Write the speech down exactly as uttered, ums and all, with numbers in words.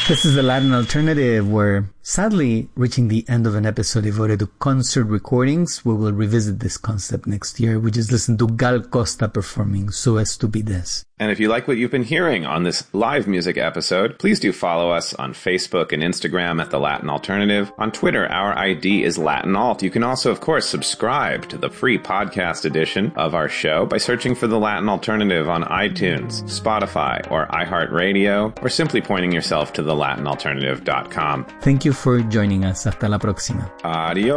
This is the Latin Alternative. We're sadly reaching the end of an episode devoted to concert recordings. We will revisit this concept next year. We just listened to Gal Costa performing Su Estupidez. And if you like what you've been hearing on this live music episode, please do follow us on Facebook and Instagram at The Latin Alternative. On Twitter, our I D is Latin Alt. You can also, of course, subscribe to the free podcast edition of our show by searching for The Latin Alternative on iTunes, Spotify, or iHeartRadio, or simply pointing yourself to the latin alternative dot com. Thank you for joining us. Hasta la próxima. Adios.